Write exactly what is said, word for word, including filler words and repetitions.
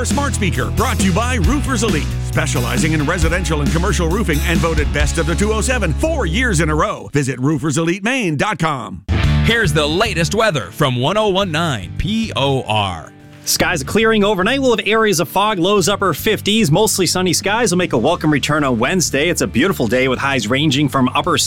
Outdoor Smart Speaker, brought to you by Roofers Elite, specializing in residential and commercial roofing and voted best of the two oh seven four years in a row. Visit roofers elite maine dot com. Here's the latest weather from one oh one point nine P O R. Skies clearing overnight. We'll have areas of fog, lows upper fifties. Mostly sunny skies will make a welcome return on Wednesday. It's a beautiful day with highs ranging from upper